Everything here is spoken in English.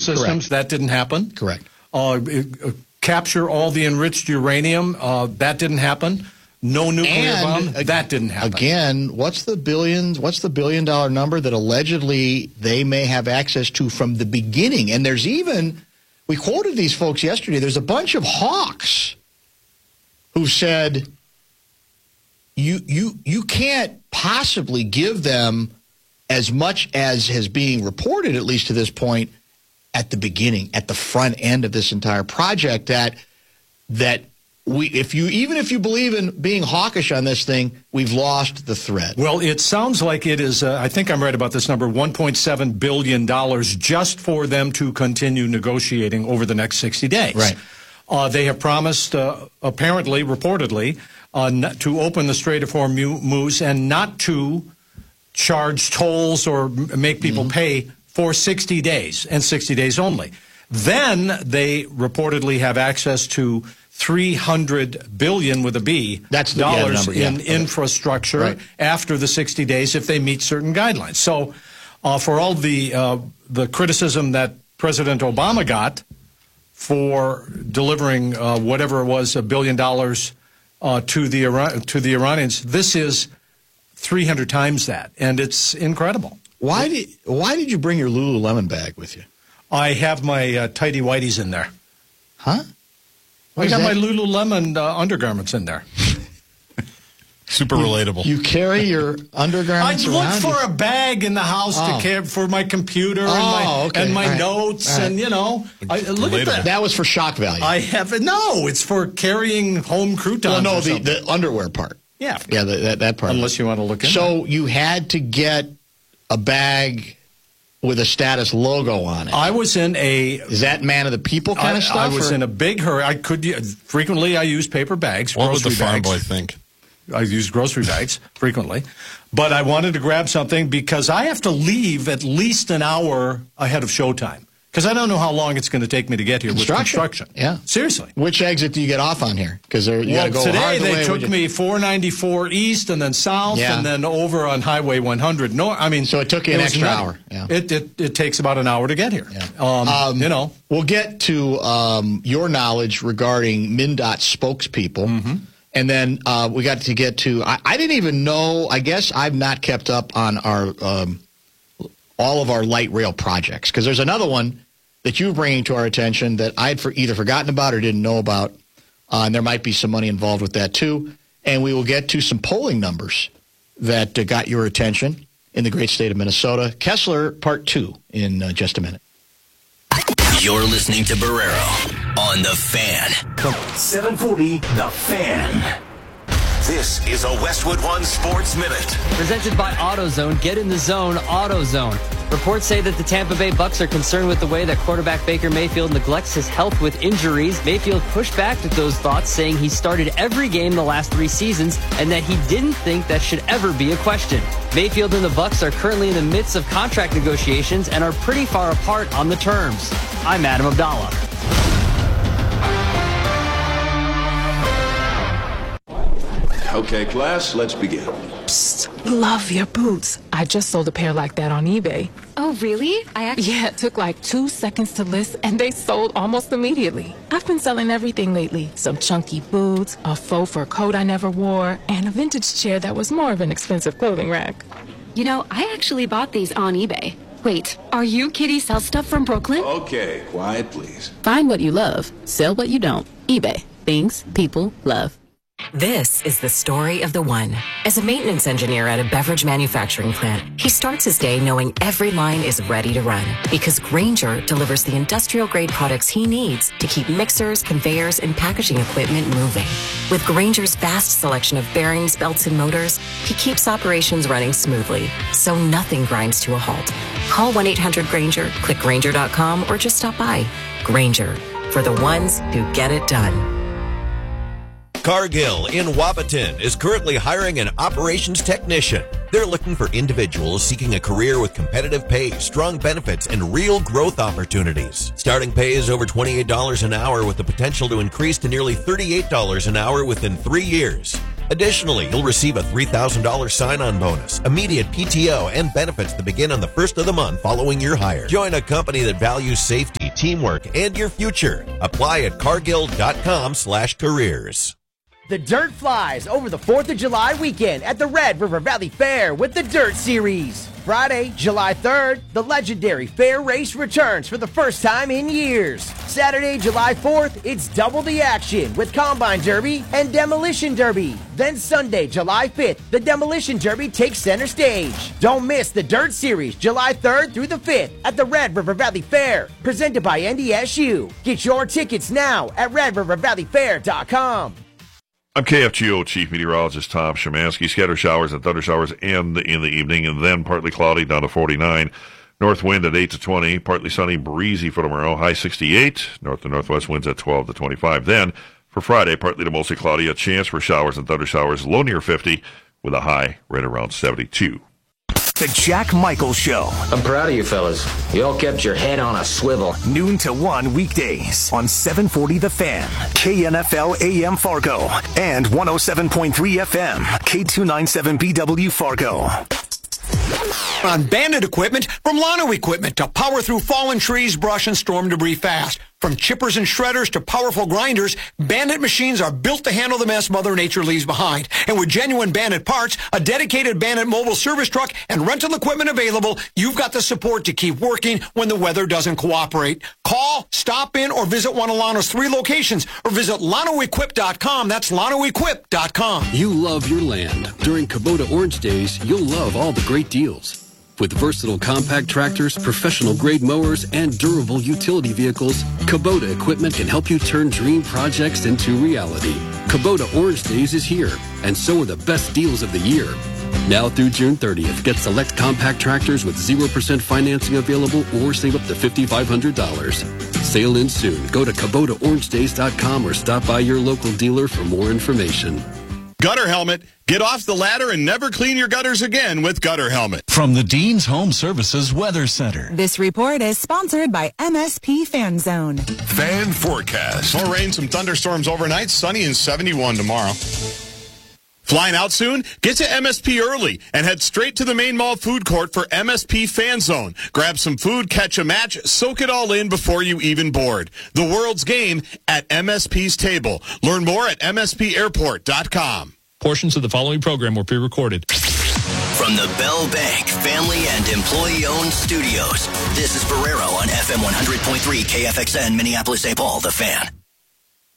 systems. Correct. That didn't happen. Correct. Capture all the enriched uranium. That didn't happen. No nuclear bomb. That didn't happen. Again, what's the billion-dollar number that allegedly they may have access to from the beginning? And there's even, we quoted these folks yesterday, there's a bunch of hawks who said, you can't possibly give them as much as has being reported, at least to this point, at the beginning, at the front end of this entire project, that even if you believe in being hawkish on this thing, we've lost the thread. Well, it sounds like it is, I think I'm right about this number, $1.7 billion just for them to continue negotiating over the next 60 days. Right. They have promised, apparently, reportedly, to open the Strait of Hormuz and not to charge tolls or make people pay for 60 days and 60 days only. Then they reportedly have access to $300 billion with a B dollars in infrastructure after the 60 days if they meet certain guidelines. So for all the criticism that President Obama got for delivering whatever it was, $1 billion to the Iranians, this is 300 times that, and it's incredible. Why did you bring your Lululemon bag with you? I have my tighty whities in there. Huh? I got my Lululemon undergarments in there. Super relatable. You carry your undergarments around? I look for a bag in the house to care for my computer and my notes, and look at that. That was for shock value. It's for carrying home croutons. Well, no, the underwear part. Yeah, that part. Unless you want to look in. So you had to get a bag with a status logo on it. I was in is that man of the people kind of stuff? I was in a big hurry. Frequently I use paper bags. What would the farm bags. boy think? I use grocery bags frequently. But I wanted to grab something because I have to leave at least an hour ahead of showtime. Because I don't know how long it's going to take me to get here with construction. Yeah. Seriously. Which exit do you get off on here? Because you got to go today they took me 494 east and then south and then over on Highway 100 north. I mean, so it took you an extra hour. Yeah. It takes about an hour to get here. Yeah. We'll get to your knowledge regarding MnDOT spokespeople. Mm-hmm. And then we got to get to, I didn't even know, I guess I've not kept up on our all of our light rail projects, because there's another one that you were bringing to our attention that I'd either forgotten about or didn't know about, and there might be some money involved with that too. And we will get to some polling numbers that got your attention in the great state of Minnesota. Kessler, part 2, in just a minute. You're listening to Barrero on The Fan. 740 The Fan. This is a Westwood One Sports Minute. Presented by AutoZone. Get in the zone, AutoZone. Reports say that the Tampa Bay Bucks are concerned with the way that quarterback Baker Mayfield neglects his health with injuries. Mayfield pushed back at those thoughts, saying he started every game the last 3 seasons and that he didn't think that should ever be a question. Mayfield and the Bucks are currently in the midst of contract negotiations and are pretty far apart on the terms. I'm Adam Abdallah. Okay, class, let's begin. Psst, love your boots. I just sold a pair like that on eBay. Oh, really? Yeah, it took like 2 seconds to list, and they sold almost immediately. I've been selling everything lately. Some chunky boots, a faux fur coat I never wore, and a vintage chair that was more of an expensive clothing rack. You know, I actually bought these on eBay. Wait, are you Kitty Sell Stuff from Brooklyn? Okay, quiet, please. Find what you love. Sell what you don't. eBay. Things people love. This is the story of the one. As a maintenance engineer at a beverage manufacturing plant, he starts his day knowing every line is ready to run because Grainger delivers the industrial-grade products he needs to keep mixers, conveyors, and packaging equipment moving. With Grainger's vast selection of bearings, belts, and motors, he keeps operations running smoothly, so nothing grinds to a halt. Call 1-800-GRAINGER, click Grainger.com, or just stop by. Grainger, for the ones who get it done. Cargill in Wapaton is currently hiring an operations technician. They're looking for individuals seeking a career with competitive pay, strong benefits, and real growth opportunities. Starting pay is over $28 an hour with the potential to increase to nearly $38 an hour within 3 years. Additionally, you'll receive a $3,000 sign-on bonus, immediate PTO, and benefits that begin on the first of the month following your hire. Join a company that values safety, teamwork, and your future. Apply at cargill.com/careers. The Dirt flies over the 4th of July weekend at the Red River Valley Fair with the Dirt Series. Friday, July 3rd, the legendary fair race returns for the first time in years. Saturday, July 4th, it's double the action with Combine Derby and Demolition Derby. Then Sunday, July 5th, the Demolition Derby takes center stage. Don't miss the Dirt Series, July 3rd through the 5th at the Red River Valley Fair, presented by NDSU. Get your tickets now at RedRiverValleyFair.com. I'm KFGO Chief Meteorologist Tom Szymanski. Scattered showers and thunder showers end in the evening, and then partly cloudy down to 49. North wind at 8 to 20. Partly sunny, breezy for tomorrow. High 68. North to northwest winds at 12 to 25. Then for Friday, partly to mostly cloudy. A chance for showers and thunder showers. Low near 50 with a high right around 72. The Jack Michael Show. I'm proud of you fellas. You all kept your head on a swivel. Noon to 1 weekdays on 740 The Fan, KNFL AM Fargo, and 107.3 FM, K297BW Fargo. On Bandit equipment from Lano Equipment to power through fallen trees, brush, and storm debris fast. From chippers and shredders to powerful grinders, Bandit machines are built to handle the mess Mother Nature leaves behind. And with genuine Bandit parts, a dedicated Bandit mobile service truck, and rental equipment available, you've got the support to keep working when the weather doesn't cooperate. Call, stop in, or visit one of Lano's 3 locations, or visit LanoEquip.com. That's LanoEquip.com. You love your land. During Kubota Orange Days, you'll love all the great deals. With versatile compact tractors, professional-grade mowers, and durable utility vehicles, Kubota equipment can help you turn dream projects into reality. Kubota Orange Days is here, and so are the best deals of the year. Now through June 30th, get select compact tractors with 0% financing available or save up to $5,500. Sale ends soon. Go to KubotaOrangeDays.com or stop by your local dealer for more information. Gutter Helmet. Get off the ladder and never clean your gutters again with Gutter Helmet. From the Dean's Home Services Weather Center. This report is sponsored by MSP Fan Zone. Fan forecast. More rain, some thunderstorms overnight. Sunny and 71 tomorrow. Flying out soon? Get to MSP early and head straight to the main mall food court for MSP Fan Zone. Grab some food, catch a match, soak it all in before you even board. The world's game at MSP's table. Learn more at MSPAirport.com. Portions of the following program were pre-recorded. From the Bell Bank family and employee-owned studios, this is Barrero on FM 100.3 KFXN, Minneapolis, St. Paul, The Fan.